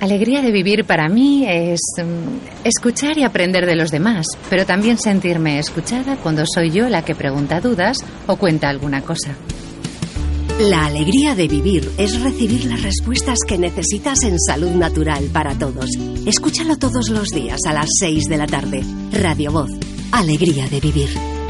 Alegría de vivir para mí es escuchar y aprender de los demás, pero también sentirme escuchada cuando soy yo la que pregunta dudas o cuenta alguna cosa. La alegría de vivir es recibir las respuestas que necesitas en Salud Natural para Todos. Escúchalo todos los días a las 6 de la tarde. Radio Voz. Alegría de vivir.